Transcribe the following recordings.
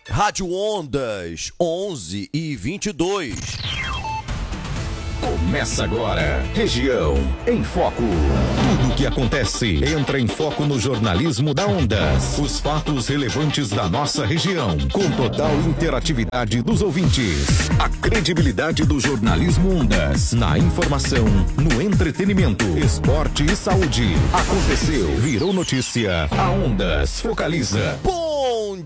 Rádio Ondas 11h22. Começa agora, Região em Foco. Tudo o que acontece entra em foco no jornalismo da Ondas. Os fatos relevantes da nossa região, com total interatividade dos ouvintes. A credibilidade do jornalismo Ondas, na informação, no entretenimento, esporte e saúde. Aconteceu, virou notícia. A Ondas focaliza. Bom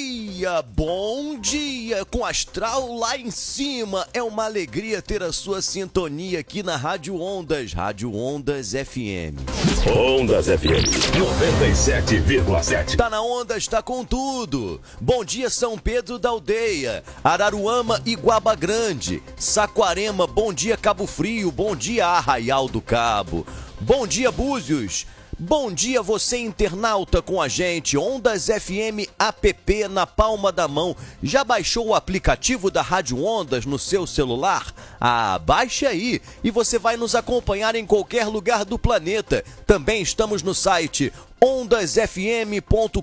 dia, com astral lá em cima. É uma alegria ter a sua sintonia aqui na Rádio Ondas FM. Ondas FM 97,7. Tá na Ondas, tá com tudo. Bom dia, São Pedro da Aldeia, Araruama e Guaba Grande, Saquarema, bom dia, Cabo Frio, bom dia, Arraial do Cabo, bom dia, Búzios. Bom dia, você internauta com a gente, Ondas FM app na palma da mão. Já baixou o aplicativo da Rádio Ondas no seu celular? Baixe aí e você vai nos acompanhar em qualquer lugar do planeta. Também estamos no site ondasfm.com.br.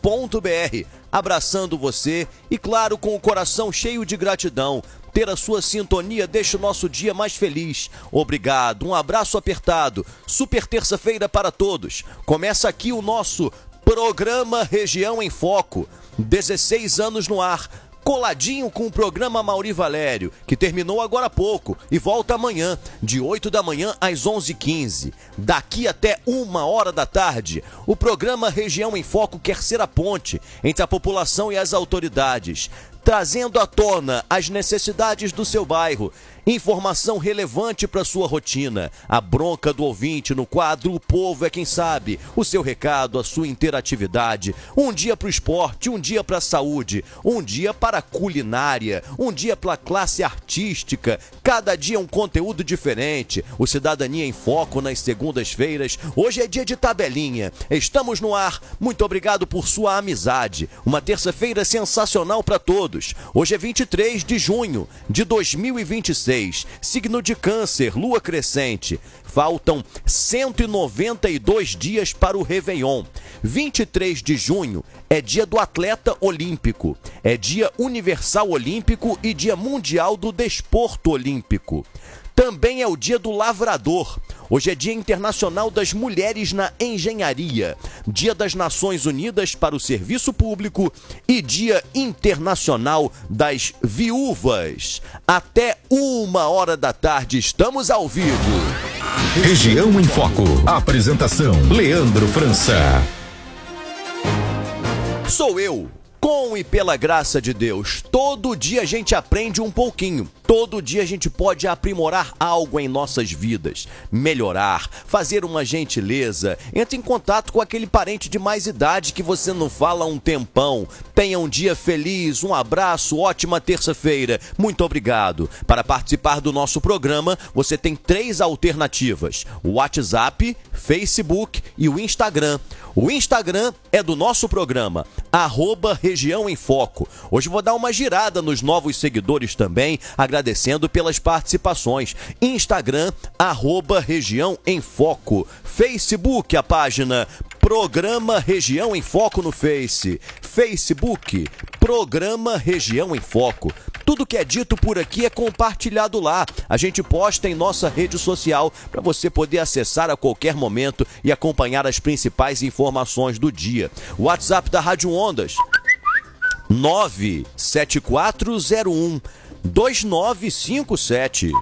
Abraçando você e, claro, com o coração cheio de gratidão. Ter a sua sintonia deixa o nosso dia mais feliz. Obrigado, um abraço apertado. Super terça-feira para todos. Começa aqui o nosso programa Região em Foco. 16 anos no ar. Coladinho com o programa Mauri Valério, que terminou agora há pouco e volta amanhã, de 8 da manhã às 11h15. Daqui até 1h da tarde, o programa Região em Foco quer ser a ponte entre a população e as autoridades, trazendo à tona as necessidades do seu bairro, informação relevante para sua rotina, a bronca do ouvinte no quadro O Povo é Quem Sabe, o seu recado, a sua interatividade, um dia para o esporte, um dia para a saúde, um dia para a culinária, um dia para a classe artística, cada dia um conteúdo diferente, o Cidadania em Foco nas segundas-feiras, hoje é dia de tabelinha, estamos no ar, muito obrigado por sua amizade, uma terça-feira sensacional para todos, hoje é 23 de junho de 2026, signo de Câncer, lua crescente. Faltam 192 dias para o Réveillon. 23 de junho é dia do atleta olímpico, é dia universal olímpico e dia mundial do desporto olímpico. Também é o dia do lavrador. Hoje é Dia Internacional das Mulheres na Engenharia, Dia das Nações Unidas para o Serviço Público e Dia Internacional das Viúvas. Até 1h da tarde, estamos ao vivo. Região em Foco. Apresentação: Leandro França. Sou eu. Com e pela graça de Deus, todo dia a gente aprende um pouquinho. Todo dia a gente pode aprimorar algo em nossas vidas, melhorar, fazer uma gentileza. Entre em contato com aquele parente de mais idade que você não fala há um tempão. Tenha um dia feliz, um abraço, ótima terça-feira. Muito obrigado. Para participar do nosso programa, você tem 3 alternativas: o WhatsApp, Facebook e o Instagram. O Instagram é do nosso programa, @Região em Foco. Hoje vou dar uma girada nos novos seguidores também, agradecendo pelas participações. Instagram, @Região em Foco. Facebook, a página Programa Região em Foco no Face. Facebook, Programa Região em Foco. Tudo que é dito por aqui é compartilhado lá. A gente posta em nossa rede social para você poder acessar a qualquer momento e acompanhar as principais informações do dia. O WhatsApp da Rádio Ondas: 97401-2957.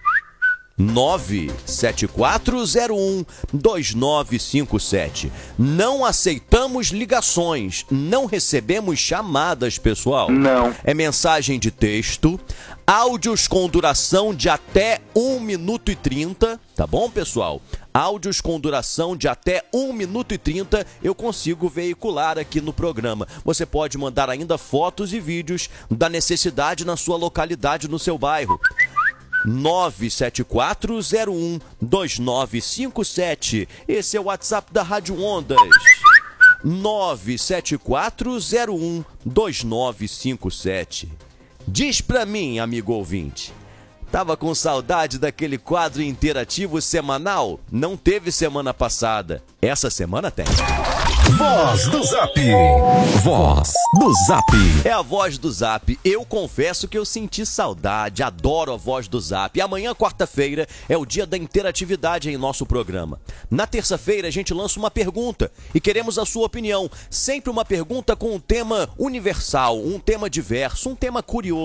97401-2957. Não aceitamos ligações, não recebemos chamadas, pessoal. Não. É mensagem de texto, áudios com duração de até 1 minuto e 30, tá bom, pessoal? Áudios com duração de até 1 minuto e 30 eu consigo veicular aqui no programa. Você pode mandar ainda fotos e vídeos da necessidade na sua localidade, no seu bairro. 97401-2957. Esse é o WhatsApp da Rádio Ondas. 97401-2957. Diz pra mim, amigo ouvinte, tava com saudade daquele quadro interativo semanal? Não teve semana passada. Essa semana tem. Voz do Zap. Voz do Zap. É a Voz do Zap. Eu confesso que eu senti saudade, adoro a Voz do Zap. E amanhã, quarta-feira, é o dia da interatividade em nosso programa. Na terça-feira, a gente lança uma pergunta e queremos a sua opinião. Sempre uma pergunta com um tema universal, um tema diverso, um tema curioso.